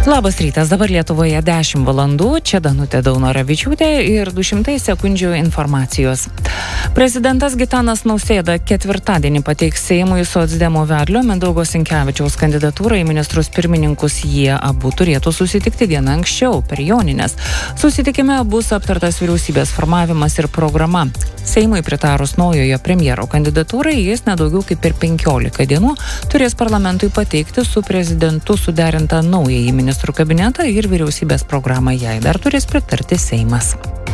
Labas rytas, dabar Lietuvoje 10 valandų, čia Danutė Daunoravičiūtė ir 200 sekundžių informacijos. Prezidentas Gitanas Nausėda ketvirtadienį pateiks Seimui socdemų vedlio Mindaugo Sinkevičiaus kandidatūrą į ministrus pirmininkus. Jie abu turėtų susitikti dieną anksčiau, per Jonines. Susitikime bus aptartas vyriausybės formavimas ir programa. Seimui pritarus naujojo premjero kandidatūrai, jis nedaugiau kaip per 15 dienų turės parlamentui pateikti su prezidentu suderintą naująjį ministrų kabinetą ir vyriausybės programą. Jai dar turės pritarti Seimas.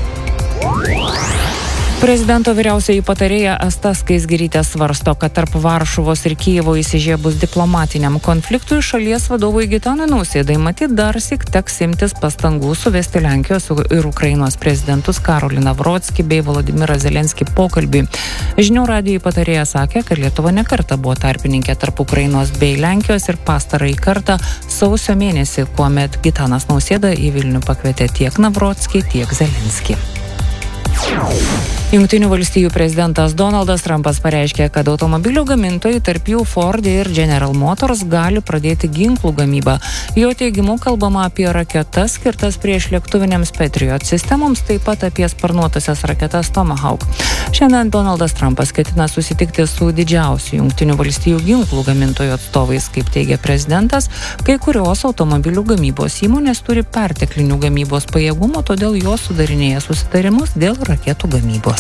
Prezidento vyriausioji patarėja Asta Skaisgirytė svarsto, kad tarp Varšuvos ir Kijevo įsižiebus diplomatiniam konfliktui šalies vadovui Gitanui Nausėdai matyt darsyk teks imtis pastangų suvesti Lenkijos ir Ukrainos prezidentus Karolį Navrockį bei Volodymyrą Zelenskį pokalbį. Žinių radijui patarėja sakė, kad Lietuva ne kartą buvo tarpininkė tarp Ukrainos bei Lenkijos ir pastarąjį kartą sausio mėnesį, kuomet Gitanas Nausėda į Vilnių pakvietė tiek Navrockį, tiek Zelenskį. Jungtinių valstijų prezidentas Donaldas Trumpas pareiškė, kad automobilių gamintojai, tarp jų Ford ir General Motors, gali pradėti ginklų gamybą. Jo teigimu kalbama apie raketas skirtas prieš lėktuvinėms Patriot sistemoms, taip pat apie sparnuotasias raketas Tomahawk. Šiandien Donaldas Trumpas ketina susitikti su didžiausiu Jungtinių valstijų ginklų gamintojų atstovais. Kaip teigia prezidentas, kai kurios automobilių gamybos įmonės turi perteklinių gamybos pajėgumų, todėl jos sudarinėja susitarimus dėl raketų gamybos.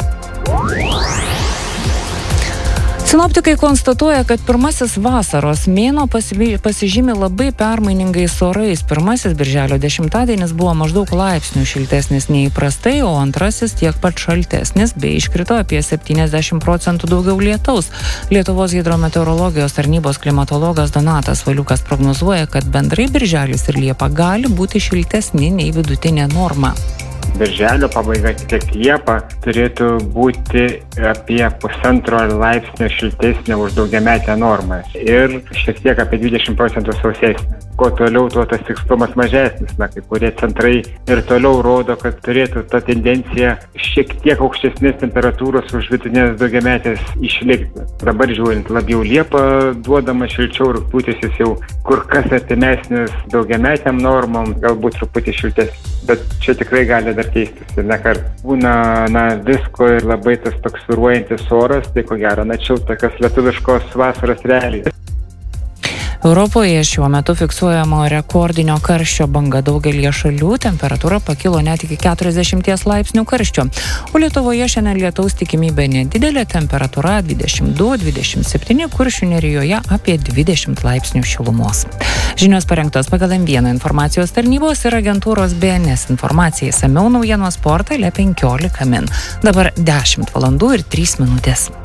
Sinoptikai konstatuoja, kad pirmasis vasaros mėnuo pasižymi labai permainingais orais. Pirmasis birželio 10-adienis buvo maždaug laipsnių šiltesnis nei įprastai, o antrasis tiek pat šaltesnis, bei iškrito apie 70% daugiau lietaus. Lietuvos hidrometeorologijos tarnybos klimatologas Donatas Valiukas prognozuoja, kad bendrai birželis ir liepa gali būti šiltesni nei vidutinė norma. Birželio pabaiga tiek Liepa turėtų būti apie 1,5 laipsnio šiltesnė už daugiametę normą ir šiek tiek apie 20% sausesnė. Kuo toliau, tuo tas tikslumas mažesnis. Kai kurie centrai ir toliau rodo, kad turėtų ta tendencija šiek tiek aukštesnės temperatūros už vidutinės daugiametės išlikti. Dabar žiūrint, labiau Liepa duodama šilčiau, rugpjūtis jis jau kur kas artimesnis daugiametėm normom, galbūt truputį šiltesnis. Bet čia tikrai gali dar keistis. Ir nekart būna visko ir labai tas toks svyruojantis oras, tai ko gero, čia tokios lietuviškos vasaros realijos. Europoje šiuo metu fiksuojama rekordinio karščio banga daugelį šalių, temperatūra pakilo net iki 40 laipsnių karščio. O Lietuvoje šiandien lietaus tikimybė nedidelė, temperatūra 22-27, Kuršių nerijoje apie 20 laipsnių šilumos. Žinios parengtos pagal M1 informacijos tarnybos ir agentūros BNS informacijai. Išsamiau naujienos portale 15 min. Dabar 10 valandų ir 3 minutės.